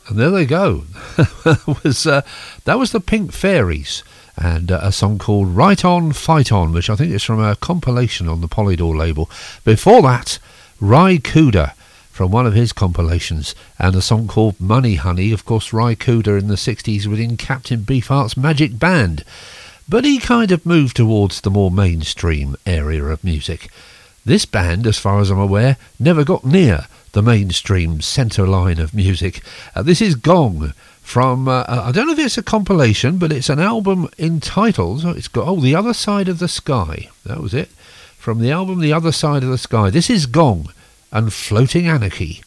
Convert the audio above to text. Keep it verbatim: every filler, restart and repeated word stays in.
And there they go. that, was, uh, that was the Pink Fairies, and uh, a song called Right On, Fight On, which I think is from a compilation on the Polydor label. Before that, Ry Cooder from one of his compilations, and a song called Money Honey. Of course, Ry Cooder in the sixties within Captain Beefheart's Magic Band. But he kind of moved towards the more mainstream area of music. This band, as far as I'm aware, never got near the mainstream centre line of music. Uh, this is Gong from, uh, I don't know if it's a compilation, but it's an album entitled, it's got, oh, The Other Side of the Sky. That was it. From the album The Other Side of the Sky. This is Gong and Floating Anarchy.